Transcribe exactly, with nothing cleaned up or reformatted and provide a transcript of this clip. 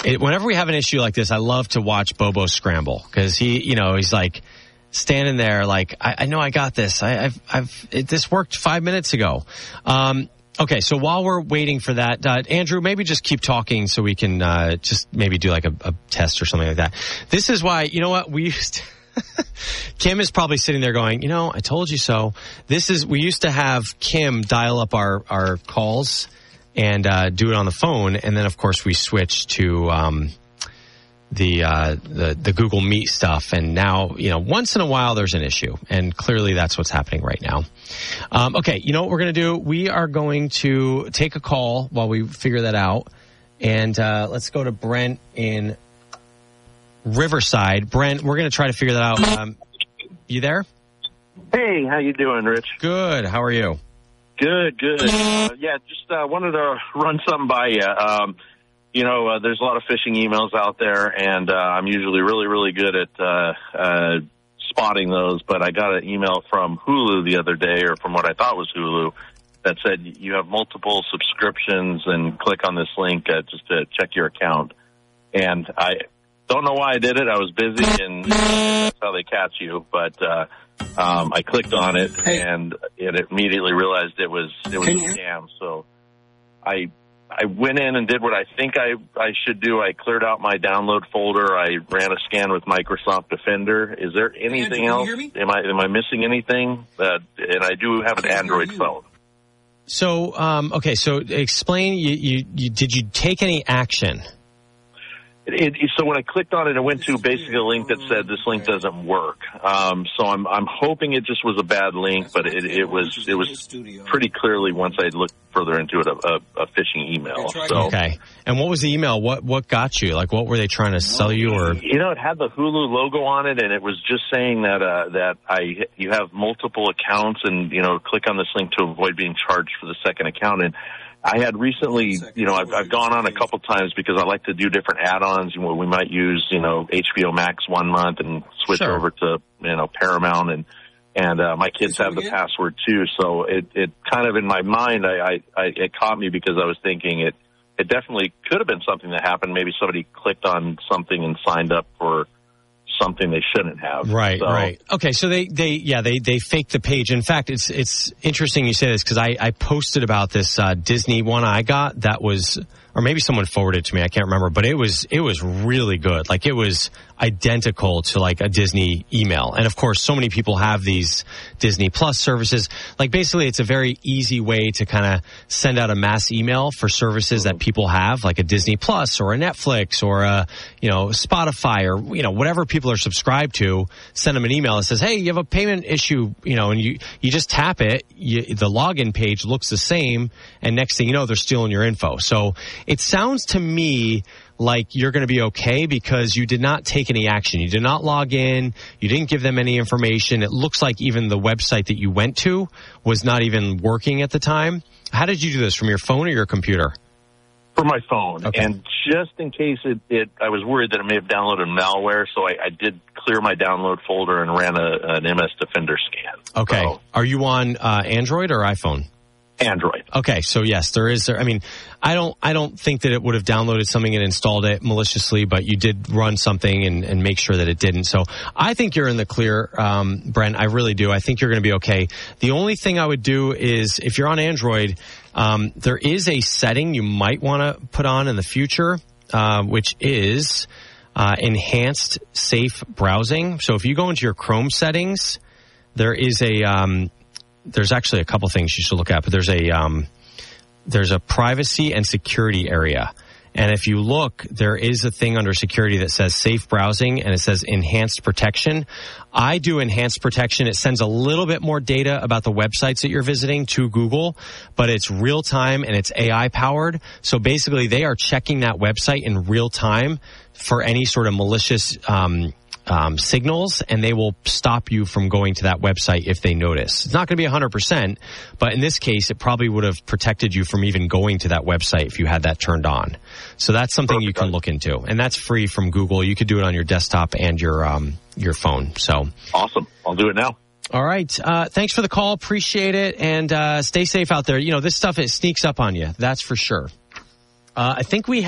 it, whenever we have an issue like this, I love to watch Bobo scramble because he, you know, he's like standing there like, I, I know I got this. I, I've, I've, it, this worked five minutes ago. Um, okay. So while we're waiting for that, uh, Andrew, maybe just keep talking so we can, uh, just maybe do like a, a test or something like that. This is why, you know what, we used to, Kim is probably sitting there going, you know, I told you so. This is, we used to have Kim dial up our, our calls and, uh, do it on the phone. And then of course we switched to, um, the, uh, the, the Google Meet stuff. And now, you know, once in a while there's an issue, and clearly that's what's happening right now. Um, okay. You know what we're going to do? We are going to take a call while we figure that out. And, uh, let's go to Brent in Riverside. Brent, we're going to try to figure that out. Um, you there? Hey, how you doing, Rich? Good. How are you? Good, good. Uh, yeah, just uh, wanted to run something by you. Um, you know, uh, there's a lot of phishing emails out there, and uh, I'm usually really, really good at uh, uh, spotting those. But I got an email from Hulu the other day, or from what I thought was Hulu, that said you have multiple subscriptions and click on this link uh, just to check your account. And I don't know why I did it. I was busy, and that's how they catch you. But uh, um, I clicked on it, hey. and it immediately realized it was it was a scam. So I I went in and did what I think I, I should do. I cleared out my download folder. I ran a scan with Microsoft Defender. Is there anything Andrew, else? Can you hear me? Am I am I missing anything? Uh, and I do have an Android phone. So um, okay, so explain. You, you, you did you take any action? It, it, so when I clicked on it, it went to basically a link that said this link doesn't work. Um, so I'm I'm hoping it just was a bad link, but it, it was it was pretty clearly, once I looked further into it, a, a, a phishing email. So, okay. And what was the email? What what got you? Like, what were they trying to sell you? Or you know, it had the Hulu logo on it, and it was just saying that uh, that I you have multiple accounts, and you know, click on this link to avoid being charged for the second account. And I had recently, you know, I've, I've gone on a couple times because I like to do different add-ons. You know, we might use, you know, H B O Max one month and switch Sure. over to, you know, Paramount, and and uh, my kids have the password too. So it, it kind of in my mind, I, I, I it caught me because I was thinking it it definitely could have been something that happened. Maybe somebody clicked on something and signed up for something they shouldn't have. Right, so, right. Okay, so they, they, yeah, they, they faked the page. In fact, it's, it's interesting you say this because I, I posted about this, uh, Disney one I got that was, or maybe someone forwarded it to me. I can't remember, but it was, it was really good. Like, it was identical to like a Disney email. And of course, so many people have these Disney Plus services. Like, basically, it's a very easy way to kind of send out a mass email for services that people have, like a Disney Plus or a Netflix or a, you know, Spotify or, you know, whatever people are subscribed to. Send them an email that says, hey, you have a payment issue, you know, and you, you just tap it. You, the login page looks the same. And next thing you know, they're stealing your info. So it sounds to me like you're going to be okay because you did not take any action. You did not log in. You didn't give them any information. It looks like even the website that you went to was not even working at the time. How did you do this, from your phone or your computer? For my phone. Okay. And just in case it, it, I was worried that it may have downloaded malware, so I, I did clear my download folder and ran a, an M S Defender scan. Okay. So, Are you on uh, Android or iPhone? Android. Okay, so yes, there is. I mean, I don't. I don't think that it would have downloaded something and installed it maliciously, but you did run something and, and make sure that it didn't. So I think you're in the clear, um, Brent. I really do. I think you're going to be okay. The only thing I would do is, if you're on Android, um, there is a setting you might want to put on in the future, uh, which is uh, enhanced safe browsing. So if you go into your Chrome settings, there is a um, there's actually a couple things you should look at, but there's a um, there's a privacy and security area. And if you look, there is a thing under security that says safe browsing, and it says enhanced protection. I do enhanced protection. It sends a little bit more data about the websites that you're visiting to Google, but it's real time and it's A I powered. So basically, they are checking that website in real time for any sort of malicious um Um, signals, and they will stop you from going to that website if they notice. It's not going to be one hundred percent, but in this case, it probably would have protected you from even going to that website if you had that turned on. So that's something you can look into, and that's free from Google. You could do it on your desktop and your um, your phone. So awesome. I'll do it now. All right. Uh, thanks for the call. Appreciate it, and uh, stay safe out there. You know, this stuff, it sneaks up on you. That's for sure. Uh, I think we have